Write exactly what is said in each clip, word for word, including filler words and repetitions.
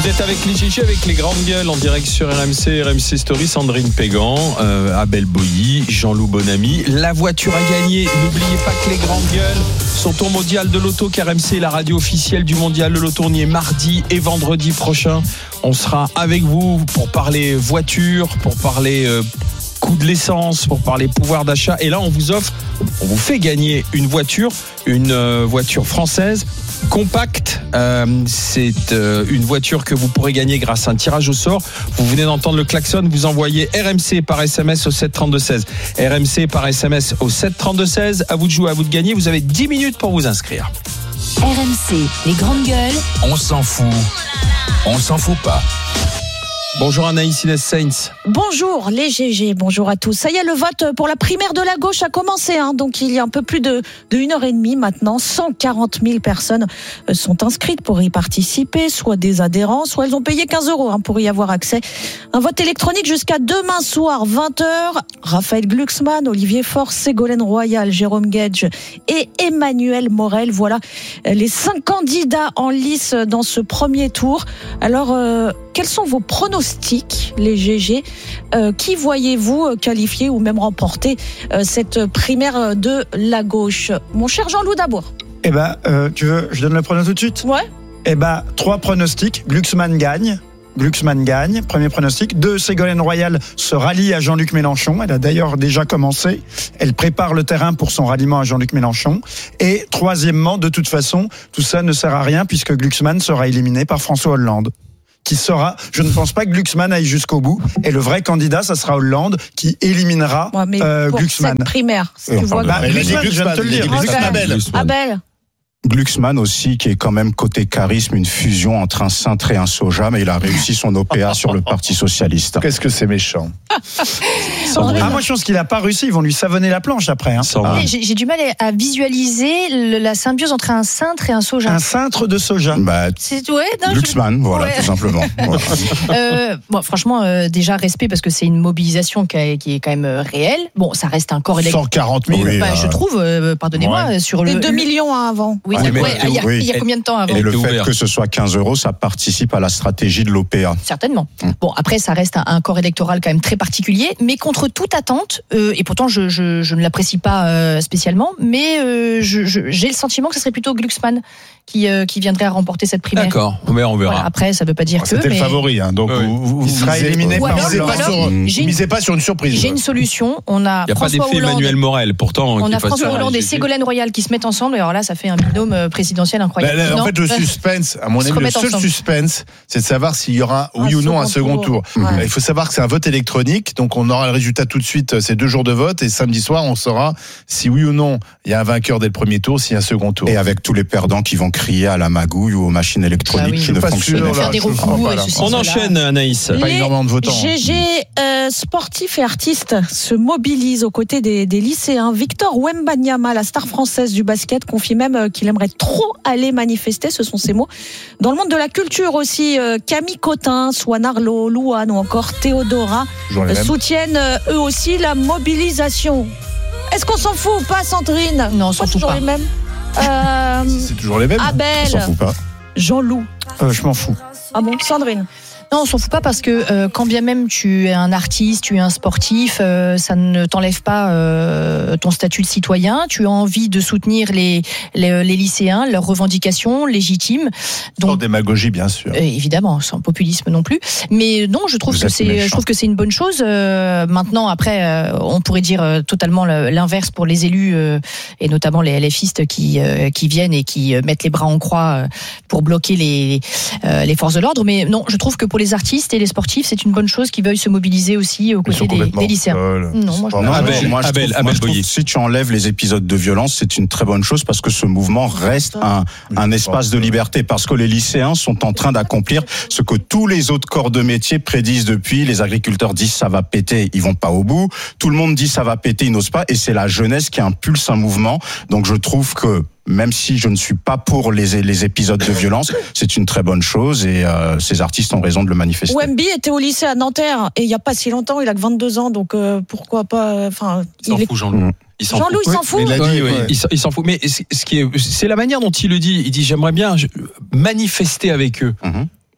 Vous êtes avec les G G, avec les grandes gueules en direct sur R M C, R M C Story. Sandrine Pégan, euh, Abel Boilly, Jean-Loup Bonamy. La voiture à gagner. N'oubliez pas que les grandes gueules sont au mondial de l'auto, car R M C est la radio officielle du mondial de l'auto. On y est mardi et vendredi prochain. On sera avec vous pour parler voiture, pour parler euh, coût de l'essence, pour parler pouvoir d'achat. Et là, on vous offre, on vous fait gagner une voiture, une euh, voiture française compacte. Euh, c'est euh, une voiture que vous pourrez gagner grâce à un tirage au sort. Vous venez d'entendre le klaxon, vous envoyez R M C par S M S au sept trente-deux seize. R M C par S M S au sept trente-deux seize. À vous de jouer, à vous de gagner. Vous avez dix minutes pour vous inscrire. R M C, les grandes gueules. On s'en fout. On s'en fout pas. Bonjour Anaïs Inès Sainz. Bonjour les G G, bonjour à tous. Ça y est, le vote pour la primaire de la gauche a commencé, hein. Donc il y a un peu plus de, de une heure et demie maintenant. cent quarante mille personnes sont inscrites pour y participer, soit des adhérents, soit elles ont payé quinze euros hein, pour y avoir accès. Un vote électronique jusqu'à demain soir, vingt heures. Raphaël Glucksmann, Olivier Faure, Ségolène Royal, Jérôme Guedj et Emmanuel Morel. Voilà les cinq candidats en lice dans ce premier tour. Alors, euh, quels sont vos pronostics, les G G? euh, Qui voyez-vous qualifier ou même remporter euh, cette primaire de la gauche? Mon cher Jean-Loup d'abord. Eh ben, euh, tu veux, je donne le pronostic tout de suite? Ouais. Eh ben, trois pronostics. Glucksmann gagne. Glucksmann gagne, premier pronostic. Deux, Ségolène Royal se rallie à Jean-Luc Mélenchon. Elle a d'ailleurs déjà commencé. Elle prépare le terrain pour son ralliement à Jean-Luc Mélenchon. Et troisièmement, de toute façon, tout ça ne sert à rien puisque Glucksmann sera éliminé par François Hollande. Qui sera, je ne pense pas que Glucksmann aille jusqu'au bout. Et le vrai candidat, ça sera Hollande qui éliminera ouais, mais euh, pour Glucksmann. Cette primaire, si tu vois. Bah, Glucksmann, je viens de te le dire. Glucksmann. Abel. Abel. Glucksmann aussi, qui est quand même côté charisme, une fusion entre un cintre et un soja, mais il a réussi son O P A sur le Parti Socialiste. Qu'est-ce que c'est méchant. Ah, moi je pense qu'il n'a pas réussi, ils vont lui savonner la planche après. Hein. Ah. J'ai, j'ai du mal à visualiser le, la symbiose entre un cintre et un soja. Un cintre de soja. Bah, c'est, ouais, non, Glucksmann, je... voilà, ouais. tout simplement. Voilà. euh, bon, franchement, euh, déjà respect parce que c'est une mobilisation qui, a, qui est quand même euh, réelle. Bon, ça reste un corps électoral. cent quarante mille. Oui, bah, euh... je trouve, euh, pardonnez-moi, ouais. sur le. Et deux millions avant. Oui, ouais, ouais, mais, il y a, oui. il y a combien de temps avant? Et le fait ouvert. que ce soit quinze euros, ça participe à la stratégie de l'O P A. Certainement. Hum. Bon, après, ça reste un, un corps électoral quand même très particulier, mais contre toute attente, euh, et pourtant je, je, je ne l'apprécie pas euh, spécialement, mais euh, je, je, j'ai le sentiment que ce serait plutôt Glucksmann qui, euh, qui viendrait à remporter cette primaire. D'accord, mais on verra. Voilà, après, ça ne veut pas dire Ah, que. C'était mais... le favori, hein, donc oui. vous, vous, Il sera misez, éliminé vous par misez Hollande. pas sur, Mmh. vous misez pas sur une surprise. J'ai une solution. On a, Il n'y a François pas d'effet Hollande. Emmanuel Morel, pourtant. On qui a est pas François sur Hollande la et G G. Ségolène Royal qui se mettent ensemble. Et alors là, ça fait un binôme présidentiel incroyable. Là, là, Non, en fait, le euh, suspense, à mon se avis, le remettre seul ensemble. suspense, c'est de savoir s'il y aura, oui Un ou non, un second second tour. tour. Ouais. Il faut savoir que c'est un vote électronique, donc on aura le résultat tout de suite, c'est deux jours de vote, et samedi soir, on saura si oui ou non, il y a un vainqueur dès le premier tour, s'il y a un second tour. Et avec tous les perdants qui vont crier à la magouille ou aux machines électroniques Ah oui. qui Je ne suis pas fonctionnent sûr, pas. faire des je recours comprends pas, et là. ceci, On cela. enchaîne, Anaïs. Pas Les énormément de votants. G G euh, sportifs et artistes se mobilisent aux côtés des, des lycéens. Victor Wembanyama, la star française du basket, confie même euh, qu'il aimerait trop aller manifester, ce sont ses mots. Dans le monde de la culture aussi, euh, Camille Cotin, Swan Arlo, Louane ou encore Théodora Toujours les euh, mêmes. soutiennent euh, eux aussi la mobilisation. Est-ce qu'on s'en fout ou pas, Sandrine? Non, on s'en fout toujours pas. les mêmes. Euh, C'est toujours les mêmes. On s'en Abel, fout pas. Jean-Loup. Euh, je m'en fous. Ah bon, Sandrine? Non, on s'en fout pas parce que euh, quand bien même tu es un artiste, tu es un sportif, euh, ça ne t'enlève pas euh, ton statut de citoyen. Tu as envie de soutenir les, les, les lycéens, leurs revendications légitimes. Sans Donc, démagogie, bien sûr. Euh, évidemment, sans populisme non plus. Mais non, je trouve Vous que êtes c'est, méchant. je trouve que c'est une bonne chose. Euh, maintenant, après, euh, on pourrait dire euh, totalement le- l'inverse pour les élus euh, et notamment les LFistes qui euh, qui viennent et qui euh, mettent les bras en croix euh, pour bloquer les euh, les forces de l'ordre. Mais non, je trouve que pour les artistes et les sportifs, c'est une bonne chose qu'ils veuillent se mobiliser aussi aux Ils sont côtés des, complètement des lycéens. folles. Non, moi, je C'est Non, pas Abel, vrai. moi, je Abel, trouve, Abel moi, je trouve Boilly. que si tu enlèves les épisodes de violence, c'est une très bonne chose parce que ce mouvement reste un, un espace de liberté. Parce que les lycéens sont en train d'accomplir ce que tous les autres corps de métier prédisent depuis. Les agriculteurs disent ça va péter, ils vont pas au bout. Tout le monde dit ça va péter, ils n'osent pas. Et c'est la jeunesse qui impulse un mouvement. Donc je trouve que même si je ne suis pas pour les, les épisodes de violence, c'est une très bonne chose et euh, ces artistes ont raison de le manifester. Wemby était au lycée à Nanterre et il n'y a pas si longtemps, il a que vingt-deux ans, donc euh, pourquoi pas. Enfin, Il s'en il est- fout, Jean-Loup. Il s'en Jean-Loup, il s'en fout. Mais il l'a dit, Oui, oui, ouais. il s'en- il s'en fout. Mais ce ce qui est, c'est la manière dont il le dit. Il dit j'aimerais bien je- manifester avec eux. Mhm.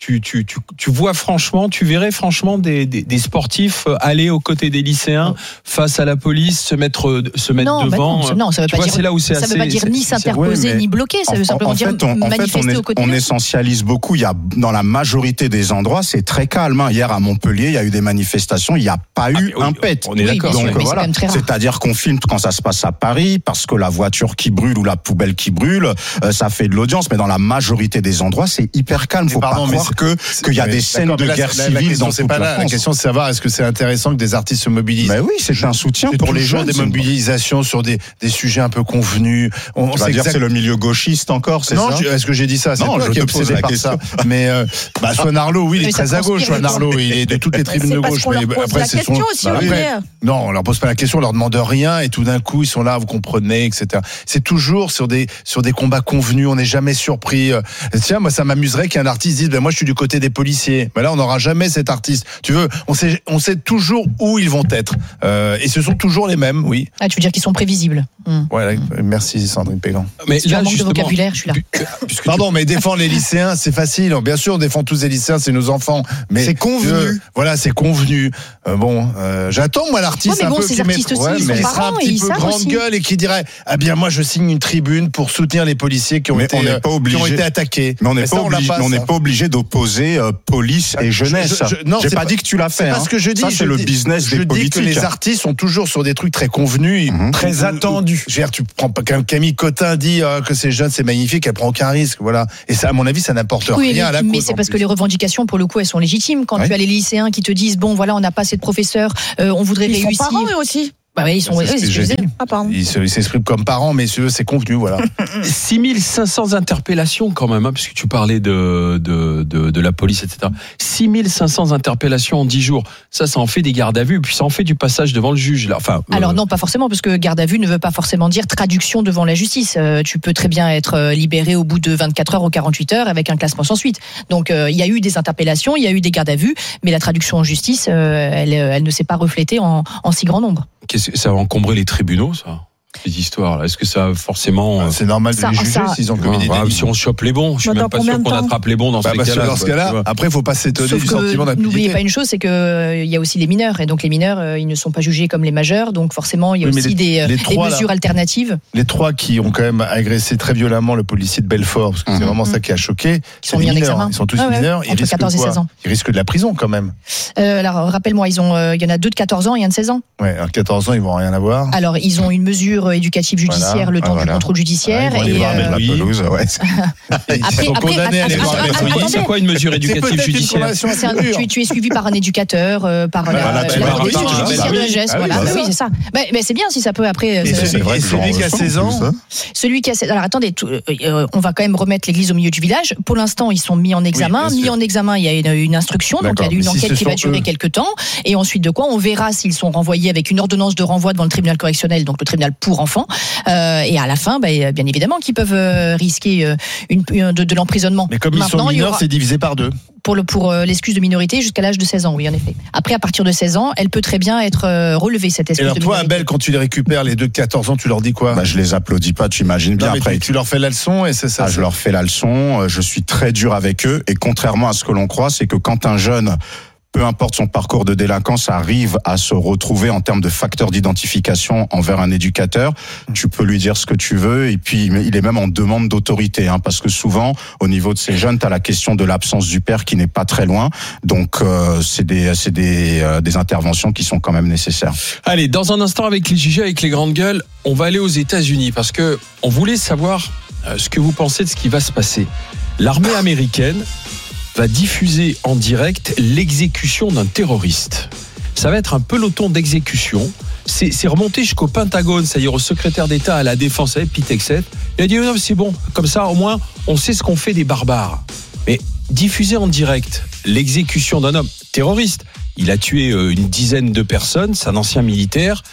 Tu, tu, tu, tu vois franchement, tu verrais franchement des, des, des sportifs aller aux côtés des lycéens face à la police, se mettre, se mettre non, devant. Bah non, non, ça veut tu pas vois, dire. C'est là où c'est ça assez, veut pas dire ni s'interposer ouais, ni bloquer. Ça veut en, simplement en fait, dire on, manifester en fait, on, aux côtés. on essentialise beaucoup. Il y a dans la majorité des endroits, c'est très calme. Hein. Hier à Montpellier, il y a eu des manifestations. Il n'y a pas eu ah, oui, un pet. On est d'accord. Oui, Donc sûr, voilà, c'est c'est-à-dire qu'on filme quand ça se passe à Paris parce que la voiture qui brûle ou la poubelle qui brûle, euh, ça fait de l'audience. Mais dans la majorité des endroits, c'est hyper calme. Faut pardon, pas croire que qu'il y a des scènes de guerre la, civile la question, dans c'est toute pas la là. France. La question, c'est de savoir est-ce que c'est intéressant que des artistes se mobilisent. Mais oui, c'est un soutien c'est pour les toujours jeunes. des mobilisations sur des, des sujets un peu convenus. On, On va dire exact... c'est le milieu gauchiste encore, c'est non, ça je, est-ce que j'ai dit ça? C'est Non, toi je qui te est pose obsédé la par question. ça. Mais euh, bah, Swan Arlo, oui, il est Mais ça très à gauche. transpire, Swan Arlo, il est de toutes les tribunes C'est de parce gauche. qu'on leur Mais pose après, la c'est question son. aussi, Bah, Olivier. après, non, on leur pose pas la question, on leur demande rien, et tout d'un coup, ils sont là, vous comprenez, et cetera. C'est toujours sur des sur des combats convenus. On n'est jamais surpris. Tiens, moi, ça m'amuserait qu'un artiste dise, ben moi, je suis du côté des policiers. Ben là, on n'aura jamais cet artiste. Tu veux, on sait, on sait toujours où ils vont être, euh, et ce sont toujours les mêmes, oui. Ah, tu veux dire qu'ils sont prévisibles. Hum. Ouais, merci Sandrine Pégan. Mais Si tu as un manque de vocabulaire, je suis là. puisque Pardon, mais défendre les lycéens, c'est facile. Bien sûr, on défend tous les lycéens, c'est nos enfants. Mais C'est convenu. euh, voilà, c'est convenu. Euh, bon, euh, j'attends moi l'artiste Ouais, mais un bon, peu ces qui artistes met- aussi, ouais, ils mais sont il sera parents un et petit ils peu savent grande aussi. gueule et qui dirait ah bien moi je signe une tribune pour soutenir les policiers qui ont Mais été on n'est euh, pas qui ont obligé. été attaqués. Mais on n'est ça, pas l'a obligé, on ça. n'est pas obligé d'opposer euh, police et jeunesse. Je- je- non, J'ai c'est pas pas- dit que tu l'as fait. C'est pas hein. ce que je dis. Ça je c'est le dis- business je des dis politiques. que les artistes sont toujours sur des trucs très convenus. Mhm. Très attendu. Je veux dire, tu prends pas quand Camille Cotin dit euh, que c'est jeune, c'est magnifique, elle prend aucun risque, voilà. Et ça, à mon avis, ça n'apporte Oui, rien mais, à la mais cause. c'est en parce plus. que les revendications, pour le coup, elles sont légitimes. Quand Ouais. tu as les lycéens qui te disent, bon, voilà, on n'a pas assez de professeurs, euh, on voudrait Ils sont réussir. parents eux aussi. Bah oui, ils sont. C'est oui, ce que c'est ce que j'ai je disais. dit. Ah pardon. Ils se- ils s'expriment comme parents, mais c'est c'est convenu, voilà. six mille cinq cents interpellations quand même, hein, puisque tu parlais de, de, de, de la police, et cetera. six mille cinq cents interpellations en dix jours. Ça, ça en fait des gardes à vue, puis ça en fait du passage devant le juge. Là. Enfin, euh, Alors non, pas forcément, parce que garde à vue ne veut pas forcément dire traduction devant la justice. Euh, tu peux très bien être euh, libéré au bout de vingt-quatre heures ou quarante-huit heures avec un classement sans suite. Donc euh, il y a eu des interpellations, il y a eu des gardes à vue, mais la traduction en justice, euh, elle, elle ne s'est pas reflétée en, en si grand nombre. qu'est-ce que ça va encombrer les tribunaux, ça, ces histoires-là. Est-ce que ça a forcément. C'est normal de Ça- les juger ça- s'ils ont commis des Ouais, délits. si on chope les bons, je suis Bah, même dans pas combien sûr de qu'on temps attrape les bons dans Bah, ces parce que cas-là. dans ce quoi, tu cas-là, vois. après, faut pas s'étonner Sauf du que sentiment n'oubliez d'impunité. pas une chose, c'est que euh, il y a aussi les mineurs, et donc les mineurs, euh, ils ne sont pas jugés comme les majeurs, donc forcément il y a Oui, mais aussi les- des, euh, les des trois, là. mesures alternatives Les trois qui ont quand même agressé très violemment le policier de Belfort, parce que c'est Mhm. vraiment ça qui a choqué. qui sont c'est mis en les mineurs, examen. hein. Ils sont tous Ah ouais, mineurs. Ils entre risquent quatorze et quoi seize ans. Ils risquent de la prison quand même. Euh, alors rappelle-moi, ils ont, euh, il y en a deux de quatorze ans et un de seize ans. Ouais, alors quatorze ans, ils vont rien avoir. Alors ils ont une mesure éducative judiciaire Voilà, le temps voilà. du contrôle judiciaire Ouais, ils vont aller et voir euh, avec la oui. pelouse, ouais. Ils après- sont après- condamnés à aller attends, voir attends, avec attends, oui. attends. C'est quoi une mesure C'est éducative peut-être une judiciaire condamnation c'est un- assez dure. tu, tu es suivi par un éducateur, euh, par Ouais, la, voilà, la, tu la vas commission par- judiciaire ah de oui. la jeunesse. Ah oui, Voilà, c'est oui, ça. c'est ça. Bah, bah, c'est bien si ça peut après. euh, Et ça- celui- vrai et qu'ils celui en qui a reçoivent, seize en ans, plus, hein. Celui qui a. Alors attendez, tout- euh, on va quand même remettre l'église au milieu du village. Pour l'instant, ils sont mis en examen. bien mis sûr. en examen, il y a une, une instruction, donc il y D'accord, a une mais si enquête ce qui va sont durer eux. quelques temps. Et ensuite de quoi, on verra s'ils sont renvoyés avec une ordonnance de renvoi devant le tribunal correctionnel, donc le tribunal pour enfants. Euh, et à la fin, bah, bien évidemment, qu'ils peuvent euh, risquer euh, une, une- de, de l'emprisonnement. mais comme ils sont Maintenant, il y mineurs, aura- c'est divisé par deux. pour le pour euh, l'excuse de minorité jusqu'à l'âge de seize ans, oui en effet. Après à partir de seize ans, elle peut très bien être euh, relevée cette Et excuse alors de toi, minorité. Abel, quand tu les récupères, les deux de quatorze ans, tu leur dis quoi? Bah, je les applaudis pas, tu imagines bien Non, mais après. tu, tu leur fais la leçon et c'est ça. Ah, je leur fais la leçon, euh, je suis très dur avec eux et contrairement à ce que l'on croit, c'est que quand un jeune, peu importe son parcours de délinquance, arrive à se retrouver en termes de facteurs d'identification envers un éducateur, tu peux lui dire ce que tu veux et puis il est même en demande d'autorité, hein, parce que souvent au niveau de ces jeunes, tu as la question de l'absence du père qui n'est pas très loin, donc euh, c'est des c'est des euh, des interventions qui sont quand même nécessaires. Allez, dans un instant avec les G G, avec les grandes gueules, on va aller aux États-Unis parce que on voulait savoir euh, ce que vous pensez de ce qui va se passer. L'armée américaine va diffuser en direct l'exécution d'un terroriste. Ça va être un peloton d'exécution. C'est, c'est remonté jusqu'au Pentagone, c'est-à-dire au secrétaire d'État à la Défense, Pete Hegseth. Il a dit non, c'est bon, comme ça au moins on sait ce qu'on fait des barbares. Mais diffuser en direct l'exécution d'un homme terroriste, il a tué une dizaine de personnes, c'est un ancien militaire.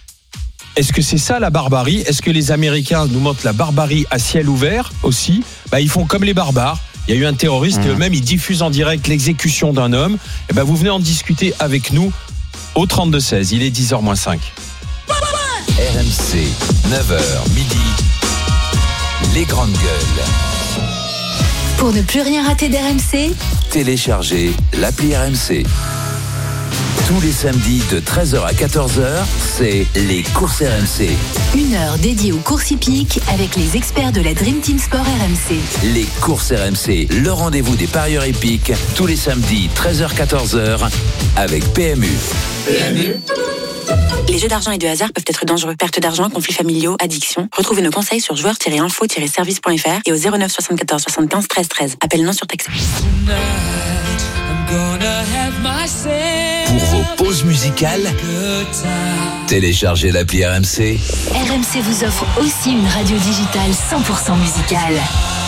Est-ce que c'est ça la barbarie ? Est-ce que les Américains nous montrent la barbarie à ciel ouvert aussi ? Bah, ils font comme les barbares. Il y a eu un terroriste Mmh. et eux-mêmes ils diffusent en direct l'exécution d'un homme. Et ben vous venez en discuter avec nous au trente-deux seize. Il est dix heures moins cinq. R M C, neuf heures midi, les grandes gueules. Pour ne plus rien rater d'R M C, Téléchargez l'appli R M C. Tous les samedis de treize heures à quatorze heures, c'est les courses R M C. une heure dédiée aux courses hippiques avec les experts de la Dream Team Sport R M C. Les courses R M C, le rendez-vous des parieurs hippiques, tous les samedis treize heures à quatorze heures avec P M U. P M U. Les jeux d'argent et de hasard peuvent être dangereux. Perte d'argent, conflits familiaux, addiction. Retrouvez nos conseils sur joueurs tiret info tiret service point f r et au zéro neuf soixante-quatorze soixante-quinze treize treize. Appel non surtaxé. Pour vos pauses musicales, téléchargez l'appli R M C. R M C vous offre aussi une radio digitale cent pour cent musicale.